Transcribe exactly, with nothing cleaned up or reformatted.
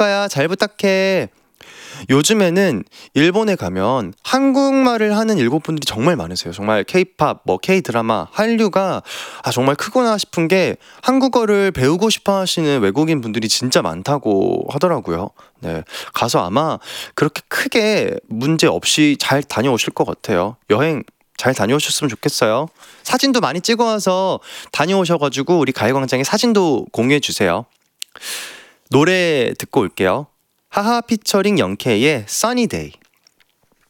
조카야 잘 부탁해. 요즘에는 일본에 가면 한국말을 하는 일본 분들이 정말 많으세요. 정말 케이팝, 뭐 K드라마, 한류가 아 정말 크구나 싶은 게 한국어를 배우고 싶어 하시는 외국인 분들이 진짜 많다고 하더라고요. 네, 가서 아마 그렇게 크게 문제 없이 잘 다녀오실 것 같아요. 여행 잘 다녀오셨으면 좋겠어요. 사진도 많이 찍어와서 다녀오셔가지고 우리 가요광장에 사진도 공유해주세요. 노래 듣고 올게요. 하하 피처링 영케이의 Sunny Day.